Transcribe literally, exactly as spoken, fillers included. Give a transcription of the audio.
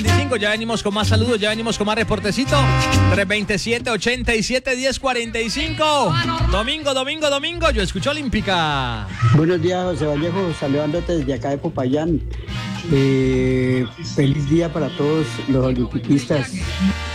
Ya venimos con más saludos, ya venimos con más reportecito. tres veintisiete, ochenta y siete, diez cuarenta y cinco. Domingo, domingo, domingo. Yo escucho Olímpica. Buenos días, José Vallejo, saludándote desde acá de Popayán. Eh, feliz día para todos los olimpiquistas.